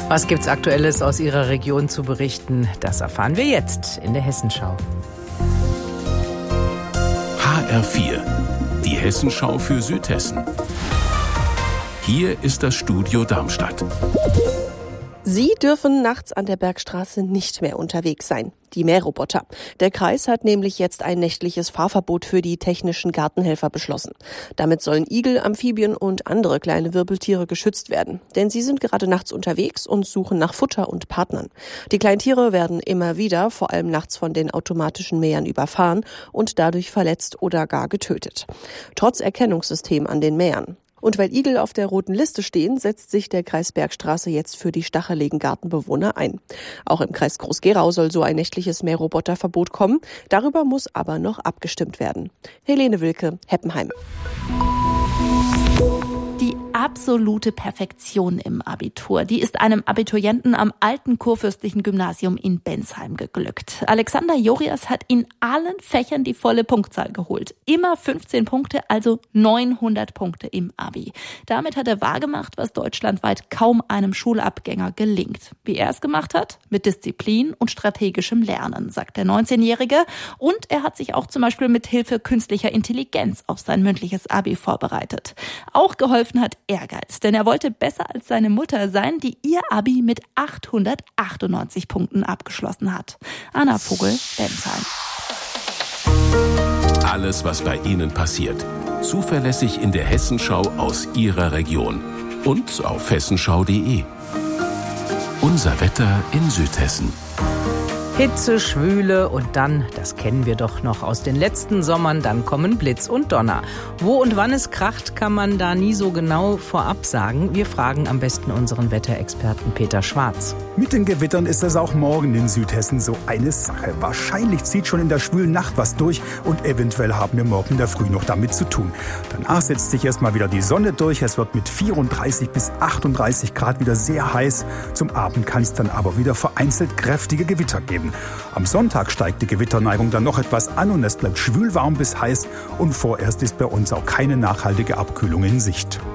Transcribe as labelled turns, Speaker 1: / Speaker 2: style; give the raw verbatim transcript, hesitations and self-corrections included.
Speaker 1: Was gibt's Aktuelles aus Ihrer Region zu berichten? Das erfahren wir jetzt in der Hessenschau.
Speaker 2: H R vier, die Hessenschau für Südhessen. Hier ist das Studio Darmstadt.
Speaker 3: Sie dürfen nachts an der Bergstraße nicht mehr unterwegs sein. Die Mähroboter. Der Kreis hat nämlich jetzt ein nächtliches Fahrverbot für die technischen Gartenhelfer beschlossen. Damit sollen Igel, Amphibien und andere kleine Wirbeltiere geschützt werden. Denn sie sind gerade nachts unterwegs und suchen nach Futter und Partnern. Die kleinen Tiere werden immer wieder, vor allem nachts, von den automatischen Mähern überfahren und dadurch verletzt oder gar getötet. Trotz Erkennungssystem an den Mähern. Und weil Igel auf der roten Liste stehen, setzt sich der Kreis Bergstraße jetzt für die stacheligen Gartenbewohner ein. Auch im Kreis Groß-Gerau soll so ein nächtliches Mähroboterverbot kommen. Darüber muss aber noch abgestimmt werden. Helene Wilke, Heppenheim.
Speaker 4: Die absolute Perfektion im Abitur, die ist einem Abiturienten am alten kurfürstlichen Gymnasium in Bensheim geglückt. Alexander Jorias hat in allen Fächern die volle Punktzahl geholt. Immer fünfzehn Punkte, also neunhundert Punkte im Abi. Damit hat er wahrgemacht, was deutschlandweit kaum einem Schulabgänger gelingt. Wie er es gemacht hat? Mit Disziplin und strategischem Lernen, sagt der neunzehnjährige. Und er hat sich auch zum Beispiel mit Hilfe künstlicher Intelligenz auf sein mündliches Abi vorbereitet. Auch geholfen hat Ehrgeiz, denn er wollte besser als seine Mutter sein, die ihr Abi mit achthundertachtundneunzig Punkten abgeschlossen hat. Anna Vogel, Bensheim.
Speaker 2: Alles, was bei Ihnen passiert, zuverlässig in der Hessenschau aus Ihrer Region und auf hessenschau punkt de. Unser Wetter in Südhessen.
Speaker 1: Hitze, Schwüle und dann, das kennen wir doch noch aus den letzten Sommern, dann kommen Blitz und Donner. Wo und wann es kracht, kann man da nie so genau vorab sagen. Wir fragen am besten unseren Wetterexperten Peter Schwarz.
Speaker 5: Mit den Gewittern ist es auch morgen in Südhessen so eine Sache. Wahrscheinlich zieht schon in der schwülen Nacht was durch und eventuell haben wir morgen in der Früh noch damit zu tun. Danach setzt sich erstmal wieder die Sonne durch. Es wird mit vierunddreißig bis achtunddreißig Grad wieder sehr heiß. Zum Abend kann es dann aber wieder vereinzelt kräftige Gewitter geben. Am Sonntag steigt die Gewitterneigung dann noch etwas an und es bleibt schwül warm bis heiß und vorerst ist bei uns auch keine nachhaltige Abkühlung in Sicht.